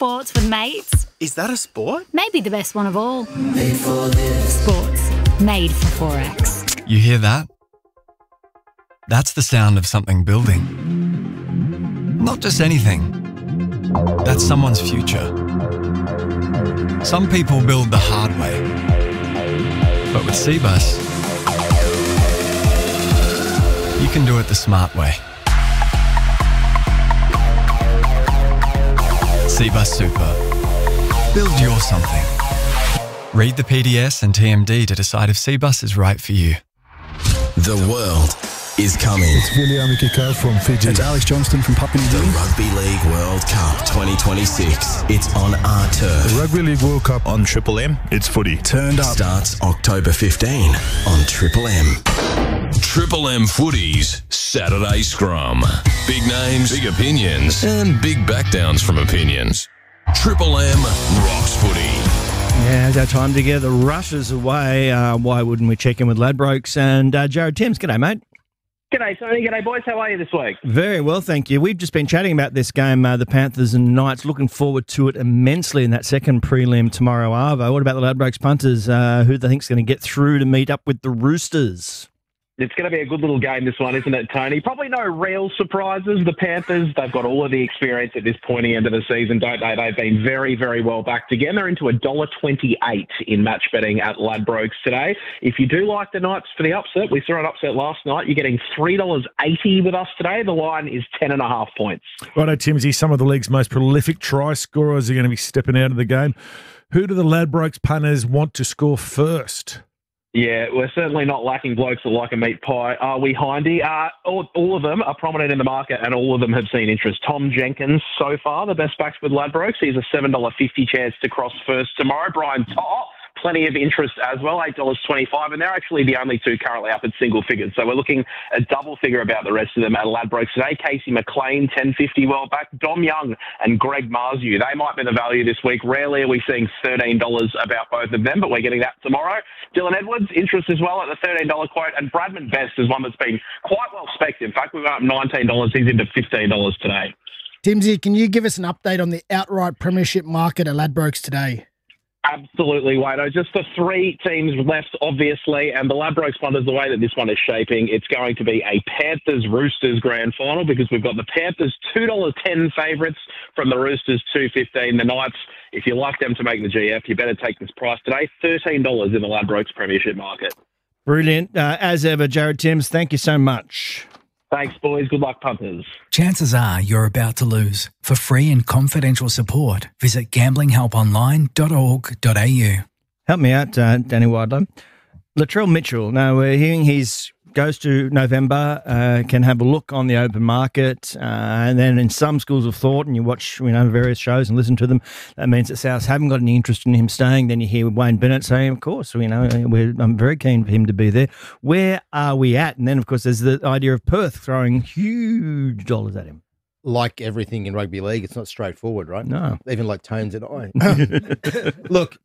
sports with mates. Is that a sport? Maybe the best one of all. Made for this. Sports. Made for Forex. You hear that? That's the sound of something building. Not just anything. That's someone's future. Some people build the hard way. But with Cbus, you can do it the smart way. Cbus Super. Build your something. Read the PDS and TMD to decide if Cbus is right for you. The world is coming. It's William Mikiko from Fiji. It's Alex Johnston from Papua New Guinea. The Rugby League World Cup 2026. It's on our turf. The Rugby League World Cup On Triple M. It's footy. Turned up. Starts October 15 on Triple M. Triple M Footy's Saturday Scrum. Big names, big opinions, and big backdowns from opinions. Triple M rocks footy. Yeah, it's our time to get the rushes away. Why wouldn't we check in with Ladbrokes? And Jared Timms, g'day, mate. G'day, Tony. G'day, boys. How are you this week? Very well, thank you. We've just been chatting about this game, the Panthers and Knights. Looking forward to it immensely in that second prelim tomorrow, Arvo. What about the Ladbrokes punters? Who do they think's going to get through to meet up with the Roosters? It's going to be a good little game, this one, isn't it, Tony? Probably no real surprises. The Panthers, they've got all of the experience at this pointy end of the season, don't they? They've been very, very well backed again. They're into $1.28 in match betting at Ladbrokes today. If you do like the Knights for the upset, we saw an upset last night. You're getting $3.80 with us today. The line is 10.5 points. Righto, Timsy. Some of the league's most prolific try scorers are going to be stepping out of the game. Who do the Ladbrokes punters want to score first? Yeah, we're certainly not lacking blokes that like a meat pie, are we, Hindy? All of them are prominent in the market and all of them have seen interest. Tom Jenkins, so far, the best backs with Ladbrokes. He's a $7.50 chance to cross first tomorrow. Brian To'o, plenty of interest as well, $8.25, and they're actually the only two currently up at single figures. So we're looking at double figure about the rest of them at Ladbrokes today. Casey McLean, $10.50 well back. Dom Young and Greg Marzu, they might be the value this week. Rarely are we seeing $13 about both of them, but we're getting that tomorrow. Dylan Edwards, interest as well at the $13 quote, and Bradman Best is one that's been quite well spec'd. In fact, we went up $19. He's into $15 today. Timsy, can you give us an update on the outright premiership market at Ladbrokes today? Absolutely, Wado. Just the three teams left, obviously, and the Ladbrokes punters, the way that this one is shaping, it's going to be a Panthers-Roosters grand final because we've got the Panthers $2.10 favourites from the Roosters $2.15. The Knights, if you like them to make the GF, you better take this price today, $13 in the Ladbrokes premiership market. Brilliant. As ever, Jared Timms, thank you so much. Thanks, boys. Good luck, punters. Chances are you're about to lose. For free and confidential support, visit gamblinghelponline.org.au. Help me out, Danny Wadlow. Latrell Mitchell. Now, we're hearing he's goes to November, can have a look on the open market, and then in some schools of thought, and you watch various shows and listen to them, that means that Souths haven't got any interest in him staying. Then you hear Wayne Bennett saying, of course, I'm very keen for him to be there. Where are we at? And then, of course, there's the idea of Perth throwing huge dollars at him. Like everything in rugby league, it's not straightforward, right? No. Even like Tones and I. Look,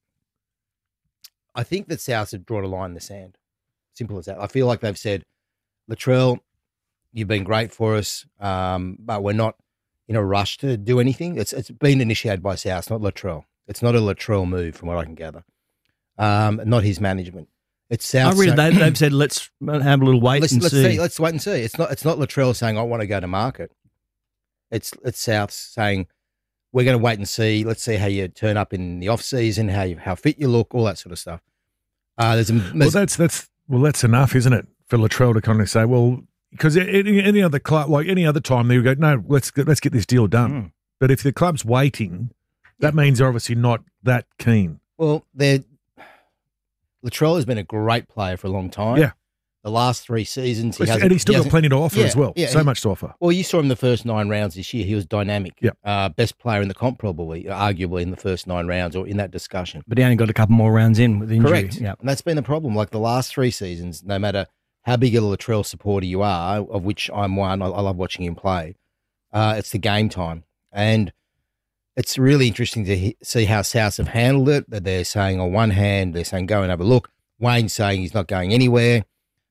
I think that Souths have drawn a line in the sand. Simple as that. I feel like they've said, Latrell, you've been great for us, but we're not in a rush to do anything. It's been initiated by Souths, not Latrell. It's not a Latrell move, from what I can gather. Not his management. It's Souths. Oh, really? They've said, let's have a little wait and see. Let's wait and see. It's not Latrell saying, I want to go to market. It's Souths saying, we're going to wait and see. Let's see how you turn up in the off season, how fit you look, all that sort of stuff. That's enough, isn't it, for Latrell to kind of say, well, because any other club, like any other time, they would go, no, let's get this deal done. But if the club's waiting, that means they're obviously not that keen. Well, Latrell has been a great player for a long time. Yeah. The last 3 seasons, and he's still got plenty to offer as well. Yeah, much to offer. Well, you saw him the first 9 rounds this year. He was dynamic. Yeah. Best player in the comp, probably, arguably in the first 9 rounds or in that discussion. But he only got a couple more rounds in with injury. Correct. Yeah. And that's been the problem. Like the last 3 seasons, no matter how big a Latrell supporter you are, of which I'm one, I love watching him play, it's the game time. And it's really interesting to see how Souths have handled it, that they're saying on one hand, they're saying go and have a look. Wayne's saying he's not going anywhere.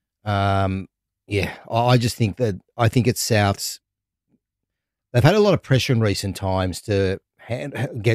I just think it's Souths. They've had a lot of pressure in recent times to get